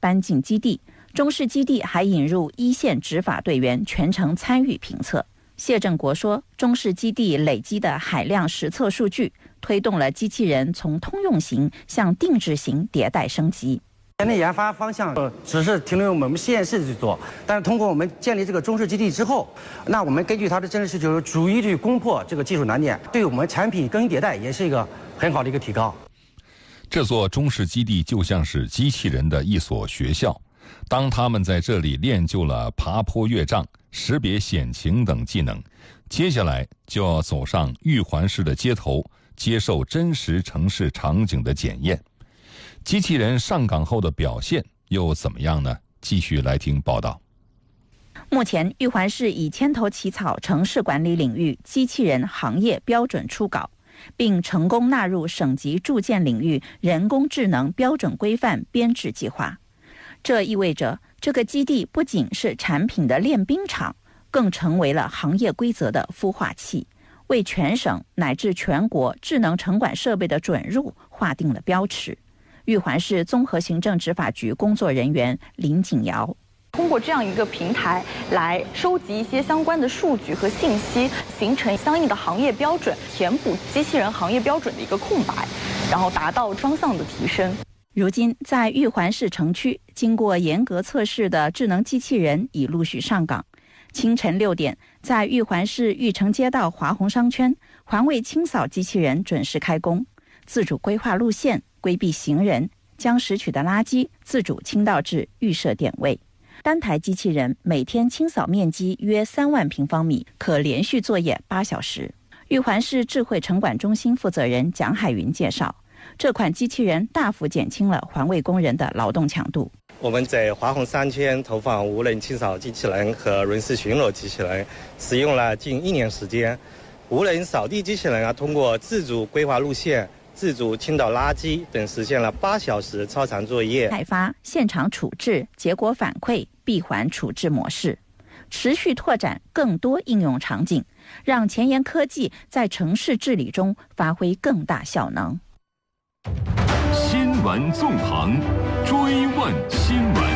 搬进基地。中式基地还引入一线执法队员全程参与评测。谢正国说，中式基地累积的海量实测数据，推动了机器人从通用型向定制型迭代升级。 前的研发方向只是停留于我们实验室去做，但是通过我们建立这个中式基地之后，那我们根据它的真实需求，逐一去攻破这个技术难点，对我们产品更新迭代也是一个很好的一个提高。 这座中式基地就像是机器人的一所学校，当他们在这里练就了爬坡越障、识别险情等技能，接下来就要走上玉环市的街头，接受真实城市场景的检验。机器人上岗后的表现又怎么样呢？继续来听报道。 目前，玉环市已牵头起草城市管理领域机器人行业标准初稿，并成功纳入省级住建领域人工智能标准规范编制计划。这意味着，这个基地不仅是产品的练兵场，更成为了行业规则的孵化器，为全省乃至全国智能城管设备的准入划定了标尺。玉环市综合行政执法局工作人员林景瑶， 通过这样一个平台来收集一些相关的数据和信息，形成相应的行业标准，填补机器人行业标准的一个空白，然后达到双向的提升。 如今，在玉环市城区，经过严格测试的智能机器人已陆续上岗。清晨6点，在玉环市玉城街道华宏商圈，环卫清扫机器人准时开工，自主规划路线，规避行人，将拾取的垃圾自主倾倒至预设点位。单台机器人每天清扫面积约3万平方米，可连续作业8小时。玉环市智慧城管中心负责人蒋海云介绍，这款机器人大幅减轻了环卫工人的劳动强度。 我们在华宏商圈投放无人清扫机器人和轮式巡逻机器人，使用了近1年时间。无人扫地机器人通过自主规划路线、自主倾倒垃圾等，实现了8小时超长作业。 开发现场处置、结果反馈、闭环处置模式，持续拓展更多应用场景，让前沿科技在城市治理中发挥更大效能。 新闻纵横，追问新闻。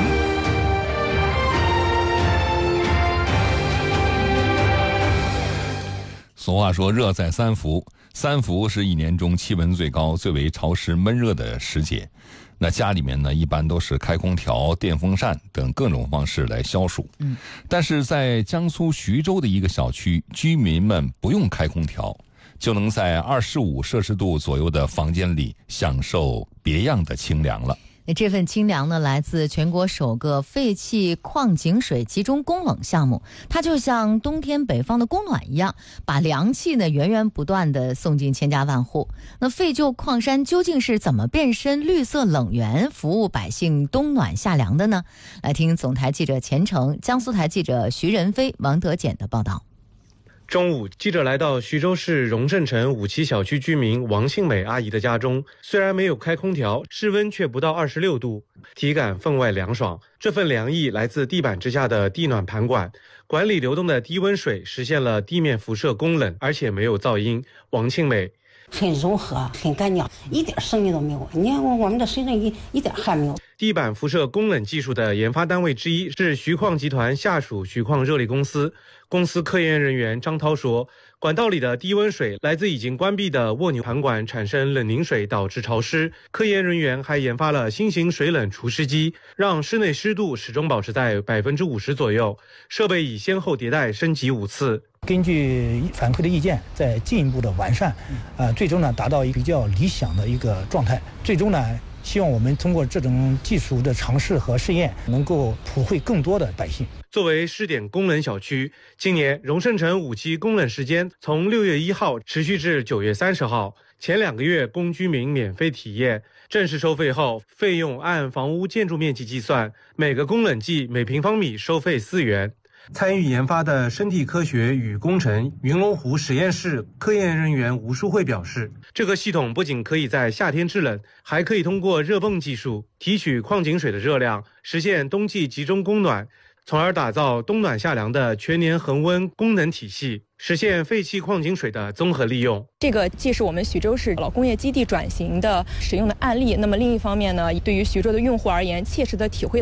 俗话说热在三伏，三伏是一年中气温最高、最为潮湿闷热的时节。那家里面呢，一般都是开空调、电风扇等各种方式来消暑。但是在江苏徐州的一个小区，居民们不用开空调，就能在25摄氏度左右的房间里享受别样的清凉了。 这份清凉呢，来自全国首个废弃矿井水集中供冷项目，它就像冬天北方的供暖一样，把凉气呢源源不断地送进千家万户。那废旧矿山究竟是怎么变身绿色冷源，服务百姓冬暖夏凉的呢？来听总台记者钱成、江苏台记者徐仁飞、王德简的报道。 中午，记者来到徐州市荣盛城5期小区居民王庆美阿姨的家中，虽然没有开空调，室温却不到26度，体感分外凉爽。这份凉意来自地板之下的地暖盘管，管理流动的低温水，实现了地面辐射供冷，而且没有噪音。王庆美很柔和，很干净，一点声音都没有。你看我们的身上一点汗没有。 地板辐射供冷技术的研发单位之一是徐矿集团下属徐矿热力公司。公司科研人员张涛说，管道里的低温水来自已经关闭的蜗牛盘管产生冷凝水，导致潮湿。科研人员还研发了新型水冷除湿机，让室内湿度始终保持在50%左右。设备已先后迭代升级5次。 根据反馈的意见，再进一步的完善，最终呢达到一个比较理想的一个状态。最终呢，希望我们通过这种技术的尝试和试验，能够普惠更多的百姓。 作为试点供冷小区，今年荣盛城5期供冷时间从6月1号持续至9月30号，前2个月供居民免费体验。正式收费后，费用按房屋建筑面积计算，每个供冷剂每平方米收费4元。参与研发的生态科学与工程云龙湖实验室科研人员吴淑慧表示，这个系统不仅可以在夏天制冷，还可以通过热泵技术提取矿井水的热量，实现冬季集中供暖，从而打造冬暖夏凉的全年恒温功能体系，实现废弃矿井水的综合利用。 这个既是我们徐州市老工业基地转型的使用的案例，那么另一方面呢，对于徐州的用户而言，切实的体会